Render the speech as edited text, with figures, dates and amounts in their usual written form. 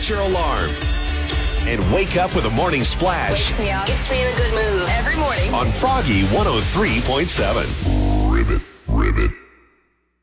your alarm. And wake up with a morning splash Wakes me up. Gets me in a good mood. Every morning. on Froggy 103.7.